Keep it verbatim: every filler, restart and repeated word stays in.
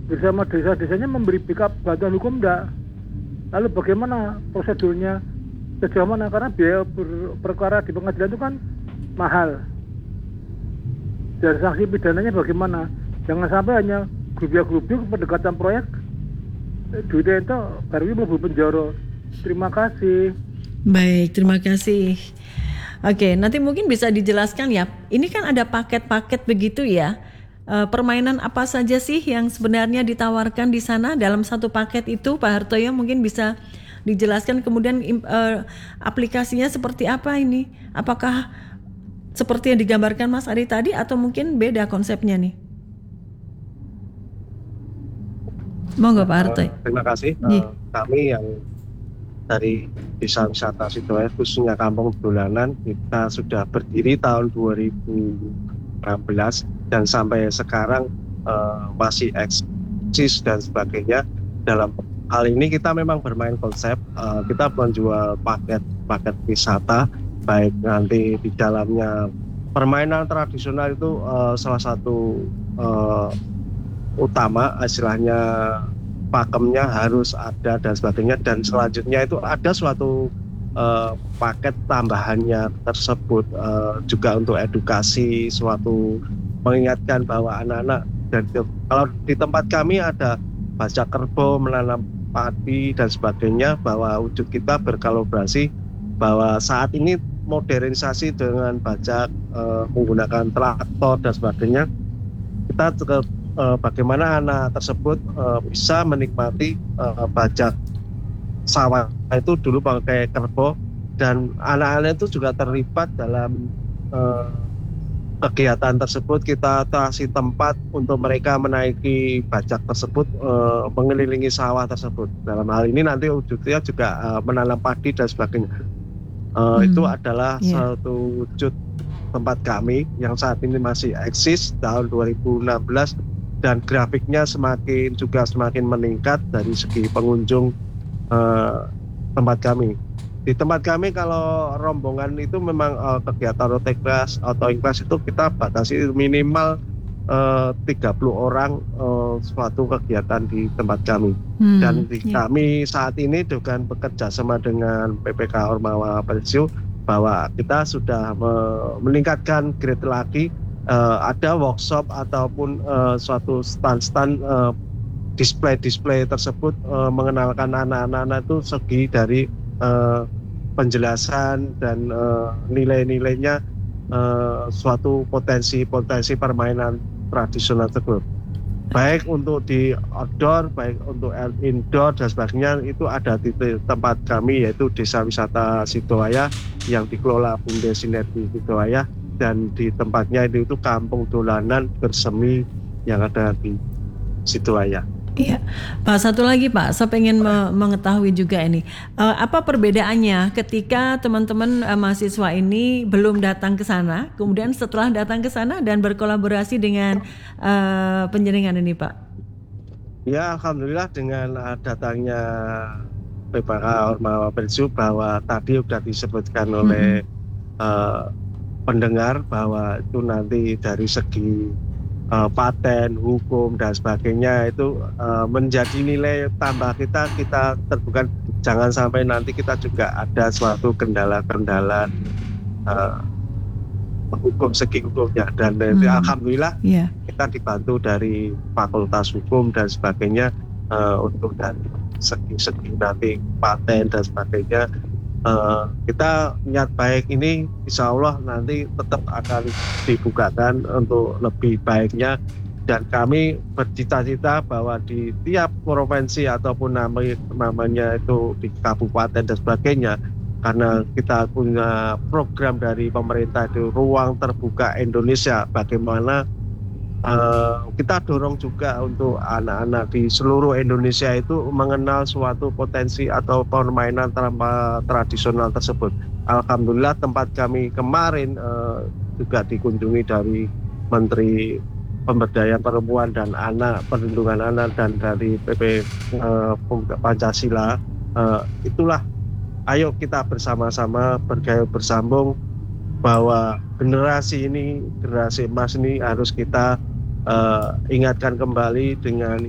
bersama desa-desanya memberi backup bantuan hukum enggak? Lalu bagaimana prosedurnya, sejauh mana? Karena biaya ber- perkara di pengadilan itu kan mahal. Dan sanksi pidananya bagaimana? Jangan sampai hanya grubiak-grubiuk pendekatan proyek, eh, duitnya itu baru mlebu penjara. Terima kasih. Baik, terima kasih. Oke, nanti mungkin bisa dijelaskan ya. Ini kan ada paket-paket begitu ya. Eh, permainan apa saja sih yang sebenarnya ditawarkan di sana dalam satu paket itu, Pak Hartoyo mungkin bisa dijelaskan. Kemudian im- eh, aplikasinya seperti apa ini? Apakah seperti yang digambarkan Mas Ari tadi atau mungkin beda konsepnya nih? Monggo Pak Eh, Hartoyo. terima kasih. Nih. Eh, kami yang dari Desa Wisata Sidoarjo khususnya Kampung Dolanan kita sudah berdiri tahun dua ribu enam belas dan sampai sekarang eh, masih eksis dan sebagainya. Dalam hal ini kita memang bermain konsep, eh, kita menjual paket-paket wisata, baik nanti di dalamnya permainan tradisional itu eh, salah satu eh, utama, istilahnya pakemnya harus ada dan sebagainya, dan selanjutnya itu ada suatu uh, paket tambahannya tersebut uh, juga untuk edukasi, suatu mengingatkan bahwa anak-anak, dan kalau di tempat kami ada baca kerbau, menanam padi dan sebagainya, bahwa wujud kita berkolaborasi bahwa saat ini modernisasi dengan bajak uh, menggunakan traktor dan sebagainya, kita tetap Uh, bagaimana anak tersebut uh, bisa menikmati uh, bajak sawah itu dulu pakai kerbau, dan anak-anak itu juga terlibat dalam uh, kegiatan tersebut. Kita kasih tempat untuk mereka menaiki bajak tersebut, uh, mengelilingi sawah tersebut. Dalam hal ini nanti wujudnya juga uh, menanam padi dan sebagainya. Uh, hmm, itu adalah yeah. satu wujud tempat kami yang saat ini masih eksis tahun dua ribu enam belas, dan grafiknya semakin juga semakin meningkat dari segi pengunjung uh, tempat kami. Di tempat kami kalau rombongan itu memang uh, kegiatan auto class, auto class itu kita batasi minimal uh, tiga puluh orang uh, suatu kegiatan di tempat kami. Hmm, dan di yeah. kami saat ini dengan bekerja sama dengan P P K Ormawa Persio bahwa kita sudah me- meningkatkan grade lagi. Uh, ada workshop ataupun uh, suatu stand-stand uh, display-display tersebut uh, mengenalkan anak-anak itu segi dari uh, penjelasan dan uh, nilai-nilainya uh, suatu potensi-potensi permainan tradisional tersebut. Baik untuk di outdoor, baik untuk indoor dan sebagainya, itu ada di tempat kami yaitu Desa Wisata Sidoarjo yang dikelola Bumdes Sinergi Sidoarjo, dan di tempatnya itu, itu Kampung Dolanan Bersemi yang ada di Sidoarjo. Iya, Pak, satu lagi Pak, saya pengen me- mengetahui juga ini, uh, apa perbedaannya ketika teman-teman uh, mahasiswa ini belum datang ke sana, kemudian setelah datang ke sana dan berkolaborasi dengan uh, penjaringan ini Pak? Ya, alhamdulillah dengan uh, datangnya P P K Ormawa Persio, bahwa tadi sudah disebutkan oleh mm-hmm. uh, pendengar bahwa itu nanti dari segi uh, paten, hukum dan sebagainya itu uh, menjadi nilai tambah kita, kita terbuka, jangan sampai nanti kita juga ada suatu kendala-kendala uh, hukum, segi hukumnya, dan hmm. alhamdulillah yeah. kita dibantu dari Fakultas Hukum dan sebagainya uh, untuk dari segi-segi nanti paten dan sebagainya. Uh, kita niat baik ini insya Allah nanti tetap akan dibukakan untuk lebih baiknya, dan kami bercita-cita bahwa di tiap provinsi ataupun namanya, namanya itu di kabupaten dan sebagainya, karena kita punya program dari pemerintah itu Ruang Terbuka Indonesia, bagaimana Uh, kita dorong juga untuk anak-anak di seluruh Indonesia itu mengenal suatu potensi atau permainan tra- tradisional tersebut. Alhamdulillah tempat kami kemarin uh, juga dikunjungi dari Menteri Pemberdayaan Perempuan dan Anak, Perlindungan Anak, dan dari P P uh, Pancasila. Uh, itulah, ayo kita bersama-sama bergayung bersambung bahwa generasi ini, generasi emas ini harus kita uh, ingatkan kembali dengan